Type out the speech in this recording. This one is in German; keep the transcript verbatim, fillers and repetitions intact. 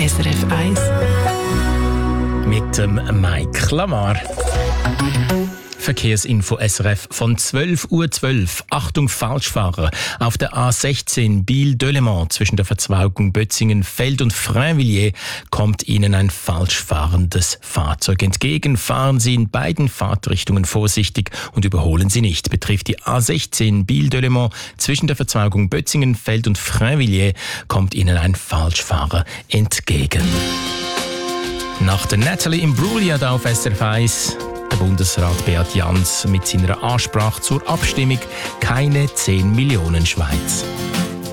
S R F eins. Mit dem Mike Lamar. Verkehrsinfo S R F von zwölf Uhr zwölf. Achtung Falschfahrer. Auf der A sechzehn Biel-Delémont zwischen der Verzweigung Bötzingen-Feld und Frainvilliers kommt Ihnen ein falsch fahrendes Fahrzeug entgegen. Fahren Sie in beiden Fahrtrichtungen vorsichtig und überholen Sie nicht. Betrifft die A sechzehn Biel-Delémont zwischen der Verzweigung Bötzingen-Feld und Frainvilliers kommt Ihnen ein Falschfahrer entgegen. Nach der Natalie Imbruglia da auf S R F eins der Bundesrat Beat Jans mit seiner Ansprache zur Abstimmung «Keine zehn Millionen Schweiz».